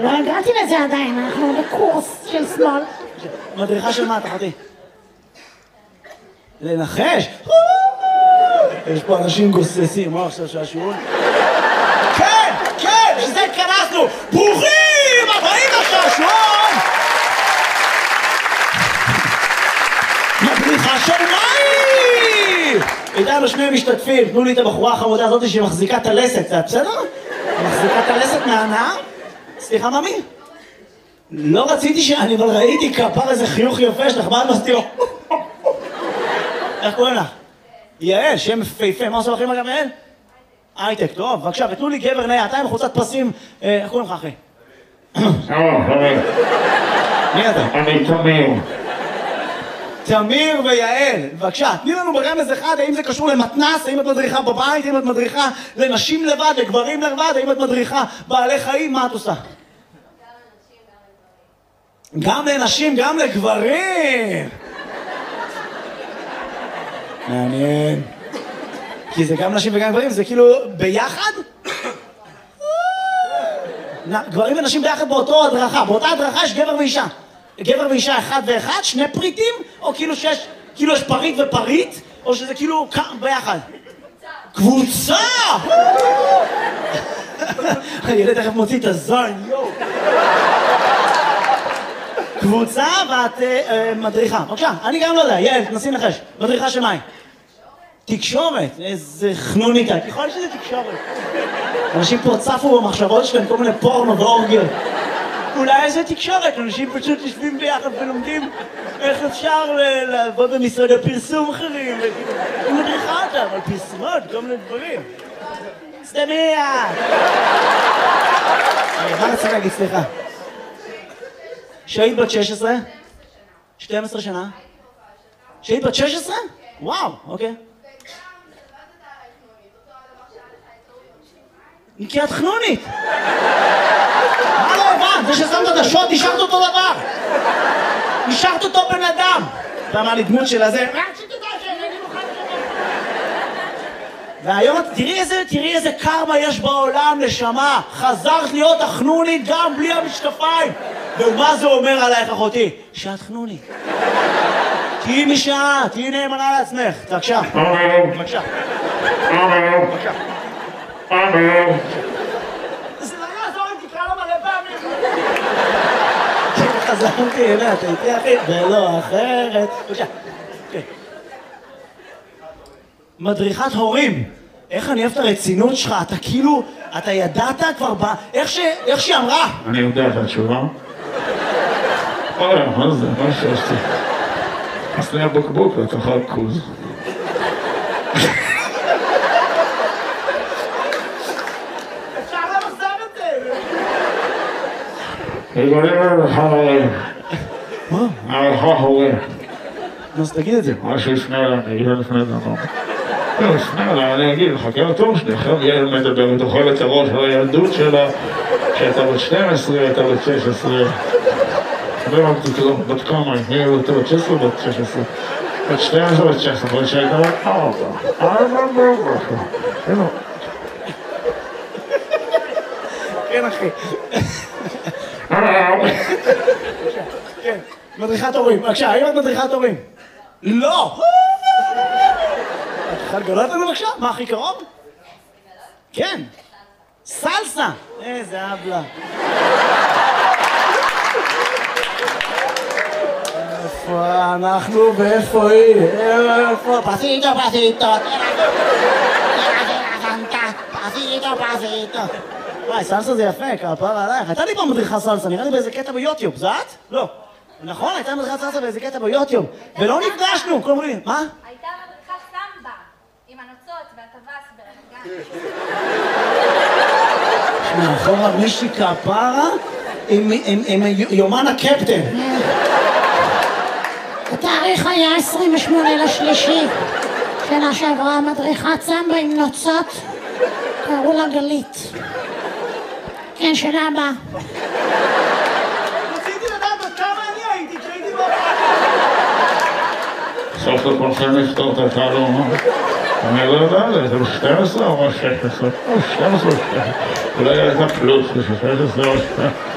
לא הגעתי לזה עדיין, אנחנו בקורס של שמאל. מדריכה של מה, תחתי? לנחש? יש פה אנשים גוססים, מה עכשיו שהשיעור? כן, כן, שזה התכנסנו! ברוכים הבאים לשעשועון! מדריכה של מים! איתנו שני משתתפים, תנו לי את הבחורה החמודה הזאת שמחזיקה את הלסת, זה בסדר? מחזיקה את הלסת מהנאה? סליחה, ממי? לא רציתי שאני, אבל ראיתי כפר איזה חיוך יפה שלך, מה את מסתירו? איך קוראים לך? יעל, שם מפהפה, מה עושה לכם אגב יעל? הייטק, טוב, בבקשה, ותנו לי גבר נאה, אתה עם חולצת פסים, איך קוראים לך אחי? מי אתה? אני תמיר. תמיר ויעל, בבקשה, תני לנו ברמז אחד, האם זה קשור למתנס, האם את מדריכה בבית, האם את מדריכה לנשים לבד, לגברים לבד, האם את מדריכה בעלי חיים, מה את עושה? גם לנשים, גם לגברים! מעניין. כי זה גם נשים וגם גברים, זה כאילו ביחד? גברים ונשים ביחד באותו הדרכה, באותה הדרכה יש גבר ואישה. גבר ואישה אחד ואחד, שני פריטים, או כאילו יש פריט ופריט, או שזה כאילו ביחד? קבוצה! הילד תכף מוציא את הזין, יואו! קבוצה ואת מדריכה. בבקשה, אני גם לא יודע, יעל, תנסי לנחש. מדריכה של מים. תקשורת, איזה חנוניקה, ככל שזה תקשורת. אנשים פה צפו במחשבות שלהם כל מיני פורנו ואורגיות. אולי איזה תקשורת, אנשים פשוט יושבים ביחד ולומדים איך אפשר לעבוד במשרדי פרסום אחרים. היא מדריכה אותם על פרסומות, כל מיני דברים. סתמיה! מה רצית להגיד, סליחה? שהיית בת 16? 12 שנה? שהיית בת 16? וואו, אוקיי. כי את חנונית! מה לא הבנת? זה ששמת את השוט, נשארת אותו דבר! נשארת אותו בן אדם! אתה אמר לי דמות של הזה... והיום תראי איזה קרמה יש בעולם, נשמה! חזרת להיות החנונית גם בלי המשקפיים! ומה זה אומר עלייך, אחותי? שאת חנונית. תהיי משעה, תהיי נאמנה לעצמך. בבקשה. בבקשה. בבקשה. זה לא יעזור אם תקרא לו מלא פעמים. חזרתי אליה, אתה איתי אחי, ולא אחרת. בבקשה. מדריכת הורים. איך אני אוהב את הרצינות שלך, אתה כאילו, אתה ידעת כבר איך שהיא אמרה. אני יודע את התשובה. אוי, מה זה? מה שעשתי? עשתי הבקבוק לתוכל כוז. אפשר למחזר את זה! יגולים לך הורים. מה? לך הורים. אז תגיד את זה. מה שיפנה אליי, אני אגיד לפני דבר. לא, יפנה אליי, אני אגיד, חכה אותו שניכם, ילד מדבר, ותאכל את הראש על הילדות שלה, שהייתה בת 12, הייתה בת 16. לא אמרתי כלום, בת כמה, היא הייתה בת 16 בת 16. בת 12 בת 16, אבל שהייתה בת 4. כן, אחי. כן, מדריכת הורים. בבקשה, האם את מדריכת הורים? לא! את יכולה לגלות לנו בבקשה? מה הכי קרוב? כן. סלסה! איזה אבלה. איפה אנחנו ואיפה היא? איפה? פסיטו, פסיטו. פסיטו. וואי, סלסה זה יפה, כפר עלייך. הייתה לי פעם מדריכה סלסה, נראה לי באיזה קטע ביוטיוב, זה את? לא. נכון, הייתה מדריכת סלסה באיזה קטע ביוטיוב. ולא נפגשנו, כל אומרים, מה? הייתה מדריכת סמבה, עם הנוצות והטווס ברמת גן. מאחורה מישהי כפרה עם יומן הקפטן. התאריך היה 28/3. שנה שעברה מדריכת סמבה עם נוצות, קראו לה גלית. כן, שנה הבאה. רציתי לדעת עד כמה אני הייתי כשהייתי בבית. סוף לכולכם לפתור את התעלום, אני לא יודע, זה 12 או 16? 12 או 16. אולי הייתה פלוס, 16 או 16.